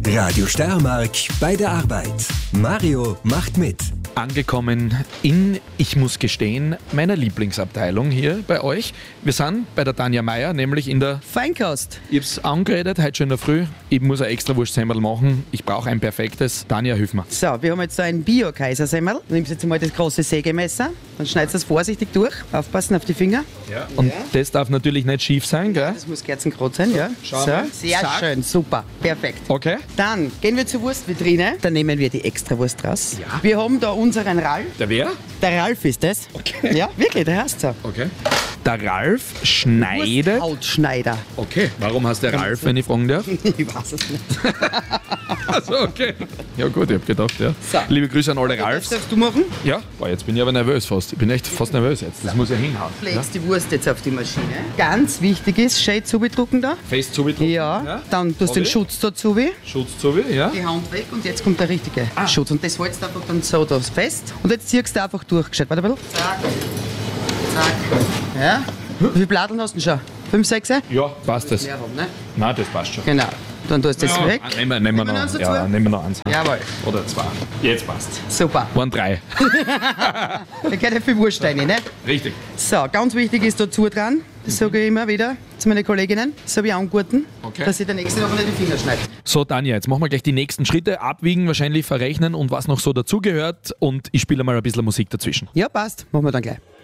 Radio Steiermark bei der Arbeit. Mario macht mit. Angekommen in, ich muss gestehen, meiner Lieblingsabteilung hier bei euch. Wir sind bei der Tanja Meier, nämlich in der Feinkost. Ich hab's angeredet, heute schon in der Früh. Ich muss ein extra Wurstsemmel machen. Ich brauche ein perfektes. Tanja, hilf mir. So, wir haben jetzt so ein Bio-Kaisersemmel. Du nimmst jetzt mal das große Sägemesser, dann schneidest du das vorsichtig durch. Aufpassen auf die Finger. Ja. Und das darf natürlich nicht schief sein, gell? Das muss kerzengerot sein, ja. Schauen So, wir. sehr Zack. schön, super, perfekt. Okay. Dann gehen wir zur Wurstvitrine. Dann nehmen wir die Extrawurst raus. Ja. Wir haben da unseren Ralf. Der wer? Der Ralf ist das. Okay. Ja, wirklich, der heißt so. Okay. Der Ralf schneidet. Hautschneider. Okay. Warum heißt der Ralf, wenn ich fragen darf? Ich weiß es nicht. Also okay. Ja gut, ich hab gedacht, ja. So. Liebe Grüße an alle Das Ralfs. darfst du machen. Ja. Boah, jetzt bin ich aber nervös fast. Ich bin echt fast nervös jetzt. Das muss ja hinhauen. Du legst die Wurst jetzt auf die Maschine. Ganz wichtig ist, schön zubedrucken da. Fest zubedrucken. Ja, dann tust du den Okay. Schutz dazu, wie. Schutz zu, ja? Die Hand weg und jetzt kommt der richtige Schutz. Und das hältst du einfach dann so da fest. Und jetzt ziehst du einfach durch. Gescheit. Warte ein bisschen. Zack. Zack. Ja. Wie viele Bladeln hast du denn schon? 5, 6? Ja, passt das. Mehr haben, ne? Nein, das passt schon. Genau. Dann tust du das weg. Nehmen wir wir noch, eins dazu? ja, nehmen wir noch eins. Jawohl. Oder zwei. Jetzt passt. Super. Waren 3. Da geht ja viel Wurst rein, ne? Richtig. So, ganz wichtig ist dazu dran. Das sage ich immer wieder zu meinen Kolleginnen. So wie angurten. Okay. Dass ich der nächste Woche nicht die Finger schneide. So, Tanja, jetzt machen wir gleich die nächsten Schritte. Abwiegen, wahrscheinlich verrechnen und was noch so dazugehört. Und ich spiele mal ein bisschen Musik dazwischen. Ja, passt. Machen wir dann gleich.